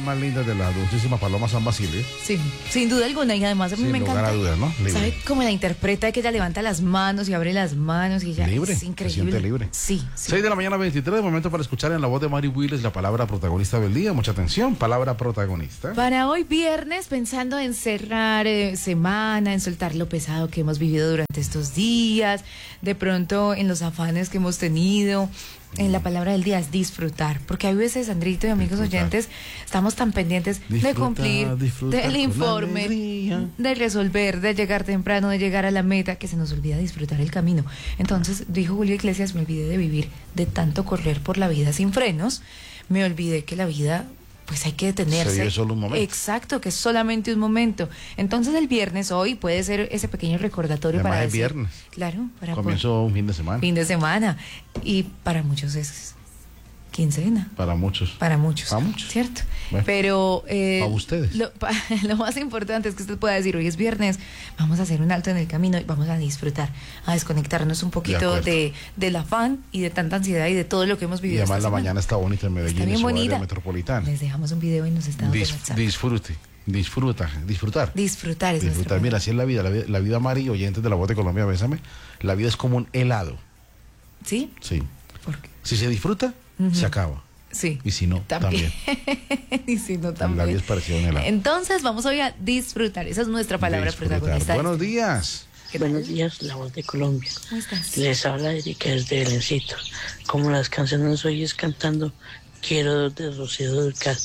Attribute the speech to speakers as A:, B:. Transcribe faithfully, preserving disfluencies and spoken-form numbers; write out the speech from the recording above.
A: más lindas de la dulcísima Paloma San Basilio.
B: Sí, sin duda alguna, y además a mí
A: Sin
B: me
A: lugar
B: encanta.
A: a dudas, ¿no? Libre.
B: ¿Sabe cómo la interpreta? Que ella levanta las manos y abre las manos y ya
A: Libre,
B: es
A: se
B: increíble.
A: siente libre.
B: Sí, sí.
A: seis de la mañana, veintitrés, momento para escuchar en la voz de Mari Willes la palabra protagonista del día. Mucha atención, palabra protagonista.
B: Para hoy viernes, pensando en cerrar eh, semana, en soltar lo pesado que hemos vivido durante estos días, de pronto en los afanes que hemos tenido, en la palabra del día es disfrutar, porque hay veces, Andrito y amigos
A: Disfrutar.
B: oyentes, estamos tan pendientes
A: Disfrutar,
B: de cumplir,
A: disfrutar
B: del
A: con
B: informe,
A: alegría.
B: de resolver, de llegar temprano, de llegar a la meta, que se nos olvida disfrutar el camino. Entonces, dijo Julio Iglesias, me olvidé de vivir, de tanto correr por la vida sin frenos, me olvidé que la vida, pues hay que detenerse.
A: Se vive solo un momento.
B: Exacto, que es solamente un momento. Entonces el viernes, hoy, puede ser ese pequeño recordatorio
A: Además
B: para
A: es
B: decir,
A: viernes.
B: claro, para
A: Comienzo un fin de semana.
B: fin de semana. Y para muchos es quincena.
A: Para muchos.
B: Para muchos.
A: Para muchos.
B: ¿Cierto?
A: Bueno,
B: Pero eh,
A: para ustedes.
B: Lo, pa- lo más importante es que usted pueda decir, hoy es viernes, vamos a hacer un alto en el camino y vamos a disfrutar, a desconectarnos un poquito
A: acuerdo.
B: de del afán y de tanta ansiedad y de todo lo que hemos
A: Y
B: vivido.
A: además
B: esta
A: la
B: semana.
A: mañana está bonita en Medellín,
B: Está bien
A: en su área
B: bonita.
A: metropolitana.
B: Les dejamos un video en los estados
A: Dis-
B: de WhatsApp.
A: disfrute, disfruta, disfrutar.
B: Disfrutar es
A: Disfrutar.
B: nuestra
A: Mira, así es la vida, la vida, la vida, Mari, oyentes de la voz de Colombia, bésame. La vida es como un helado.
B: ¿Sí?
A: Sí.
B: ¿Por qué?
A: Si se disfruta, se acaba.
B: Sí.
A: Y si no, también.
B: Y si no,
A: La
B: también.
A: vida es parecida a un helado.
B: Entonces, vamos hoy a disfrutar. Esa es nuestra palabra
A: Disfrutar.
B: protagonista.
A: Buenos días.
B: ¿Qué tal?
C: Buenos días, la voz de Colombia.
B: ¿Cómo estás?
C: Les habla Erika desde Belencito. Como las canciones hoy es cantando Quiero de Rocío Dúrcal.